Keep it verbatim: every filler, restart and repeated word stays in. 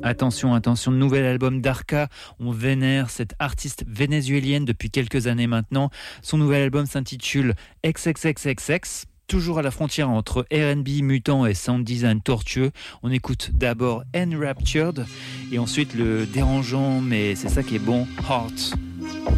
Attention, attention, nouvel album d'Arca. On vénère cette artiste vénézuélienne depuis quelques années maintenant. Son nouvel album s'intitule X X X X X. Toujours à la frontière entre R and B mutant et sound design tortueux. On écoute d'abord Enraptured et ensuite le dérangeant, mais c'est ça qui est bon, Heart.